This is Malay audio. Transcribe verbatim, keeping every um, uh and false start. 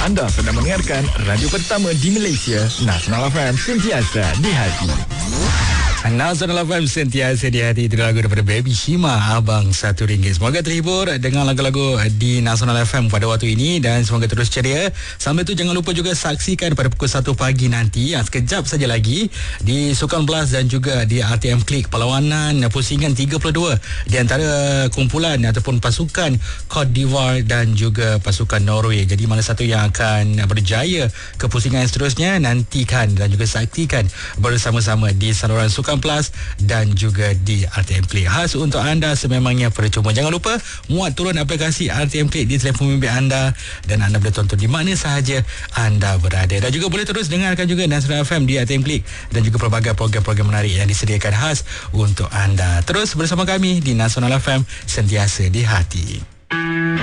Anda sedang mendengarkan radio pertama di Malaysia, Nasional F M, sentiasa di hati. Nasional F M, sentiasa di hati. Itu lagu daripada Baby Shima, Abang Satu Ringgit. Semoga terhibur dengan lagu-lagu di Nasional F M pada waktu ini dan semoga terus ceria. Sambil tu jangan lupa juga saksikan pada pukul satu pagi nanti, yang sekejap saja lagi, di Sukan Blast dan juga di R T M Klik, perlawanan pusingan tiga puluh dua di antara kumpulan ataupun pasukan Cote d'Ivoire dan juga pasukan Norway. Jadi mana satu yang akan berjaya ke pusingan yang seterusnya, nantikan dan juga saksikan bersama-sama di saluran Sukan Plus dan juga di R T M Klik. Khas untuk anda sememangnya percuma. Jangan lupa muat turun aplikasi R T M Klik di telefon bimbit anda dan anda boleh tonton di mana sahaja anda berada. Dan juga boleh terus dengarkan juga Nasional F M di R T M Klik dan juga pelbagai program-program menarik yang disediakan khas untuk anda. Terus bersama kami di Nasional F M, sentiasa di hati.